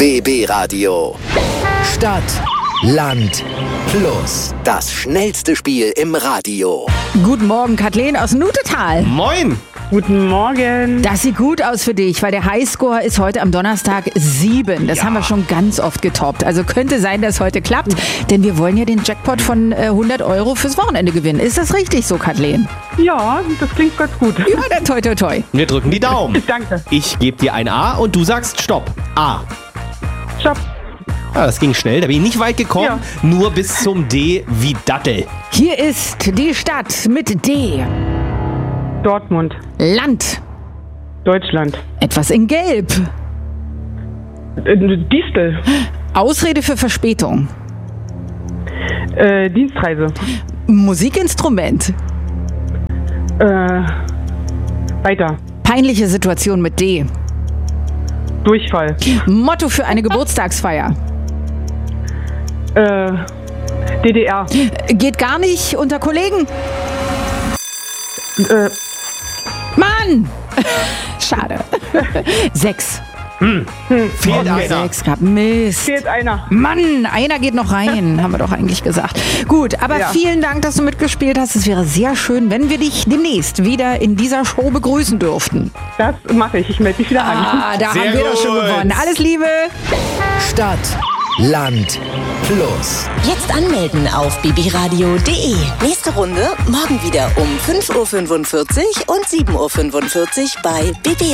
BB Radio. Stadt, Land, Plus. Das schnellste Spiel im Radio. Guten Morgen, Kathleen aus Nutetal. Moin! Guten Morgen. Das sieht gut aus für dich, weil der Highscore ist heute am Donnerstag 7. Das haben wir schon ganz oft getoppt. Also könnte sein, dass heute klappt, denn wir wollen ja den Jackpot von 100 € fürs Wochenende gewinnen. Ist das richtig so, Kathleen? Ja, das klingt ganz gut. Ja, dann toi, toi, toi. Wir drücken die Daumen. Danke. Ich gebe dir ein A und du sagst Stopp. A. Stopp. Ah, das ging schnell, da bin ich nicht weit gekommen. Ja. Nur bis zum D wie Dattel. Hier ist die Stadt mit D. Dortmund. Land. Deutschland. Etwas in Gelb. Distel. Ausrede für Verspätung. Dienstreise. Musikinstrument. Weiter. Peinliche Situation mit D. Durchfall. Motto für eine Geburtstagsfeier. DDR. Geht gar nicht unter Kollegen. Mann! Schade. 6. Fehlt einer. 6 gab Mist. Fehlt einer. Mann, einer geht noch rein, haben wir doch eigentlich gesagt. Gut, aber Ja. vielen Dank, dass du mitgespielt hast. Es wäre sehr schön, wenn wir dich demnächst wieder in dieser Show begrüßen dürften. Das mache ich. Ich melde mich wieder an. Da Sehr haben wir doch schon gut. gewonnen. Alles Liebe! Stadt, Land, Plus. Jetzt anmelden auf bbradio.de. Nächste Runde morgen wieder um 5:45 Uhr und 7:45 Uhr bei BB